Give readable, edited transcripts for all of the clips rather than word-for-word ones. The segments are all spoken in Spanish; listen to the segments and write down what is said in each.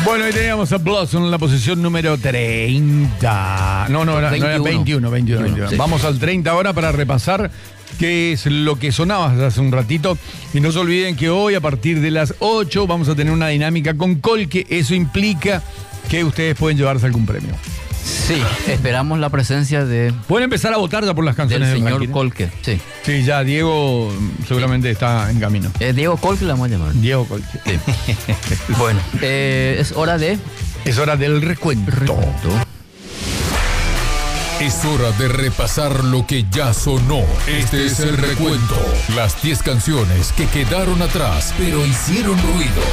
Bueno, ahí teníamos a Blossom en la posición número 30. No, era 21. Sí. Vamos al 30 ahora para repasar qué es lo que sonaba hace un ratito. Y no se olviden que hoy a partir de las 8 vamos a tener una dinámica con Colque. Eso implica que ustedes pueden llevarse algún premio. Sí, esperamos la presencia de... Pueden empezar a votar ya por las canciones del señor ranking, ¿eh? Colque, sí. Sí, ya Diego seguramente está en camino. Diego Colque la vamos a llamar. Diego Colque. Sí. Bueno, es hora de... Es hora del recuento. Es hora de repasar lo que ya sonó. Este es el recuento. Las 10 canciones que quedaron atrás, pero hicieron ruido.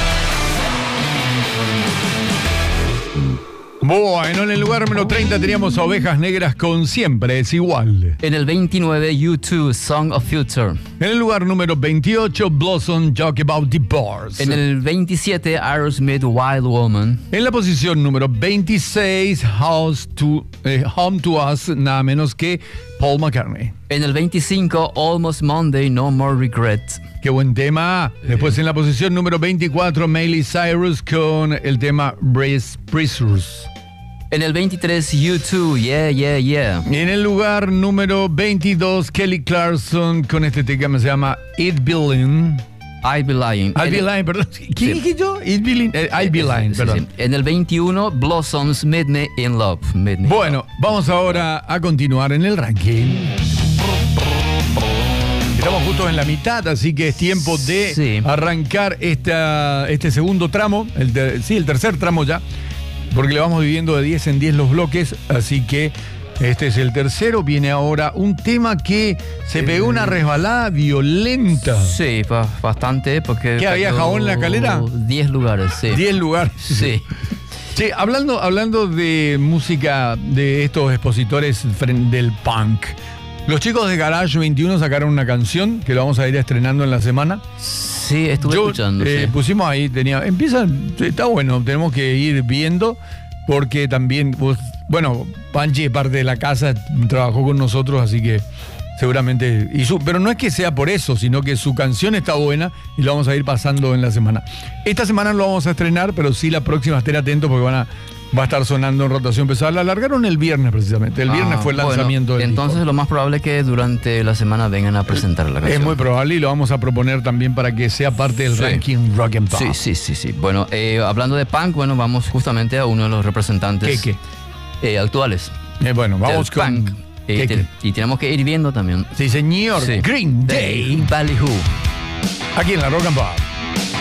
Bueno, en el lugar número 30 teníamos a Ovejas Negras con Siempre es Igual. En el 29, U2, Song of Future. En el lugar número 28, Blossom, Talk About Divorce. En el 27, Aerosmith, Wild Woman. En la posición número 26, Home to Us, nada menos que Paul McCartney. En el 25, Almost Monday, No More Regrets. Qué buen tema. Después en la posición número 24, Miley Cyrus con el tema Precious. En el 23, U2, Yeah, Yeah, Yeah. Y en el lugar número 22, Kelly Clarkson con este tema que se llama It Be Lying. I Be Lying. I Be Lying, perdón. ¿Qué dije yo? I Be Lying, perdón. En el 21, Blossoms, Meet Me in Love. Bueno, vamos ahora a continuar en el ranking. Estamos justo en la mitad, así que es tiempo de arrancar este segundo tramo, el tercer tramo ya, porque le vamos dividiendo de 10 en 10 los bloques, así que este es el tercero. Viene ahora un tema que se pegó una resbalada violenta. Sí, bastante, porque... ¿Qué, había jabón en la calera? 10 lugares, sí. 10 lugares. Sí. Sí, hablando de música de estos expositores del punk, los chicos de Garage 21 sacaron una canción que lo vamos a ir estrenando en la semana. Sí, estuve escuchando. Pusimos ahí, está bueno, tenemos que ir viendo, porque también, Panchi es parte de la casa, trabajó con nosotros, así que seguramente, pero no es que sea por eso, sino que su canción está buena y lo vamos a ir pasando en la semana. Esta semana no lo vamos a estrenar, pero sí la próxima, estén atentos porque va a estar sonando en rotación pesada. La alargaron el viernes precisamente. El viernes fue el lanzamiento del entonces disco. Lo más probable es que durante la semana vengan a presentar la canción. Es muy probable y lo vamos a proponer también para que sea parte del ranking Rock and Pop. Sí. Bueno, hablando de punk, vamos justamente a uno de los representantes actuales. Vamos con punk. Y tenemos que ir viendo también. Sí, señor. Sí. Green Day. Ballyhoo. Aquí en la Rock and Pop.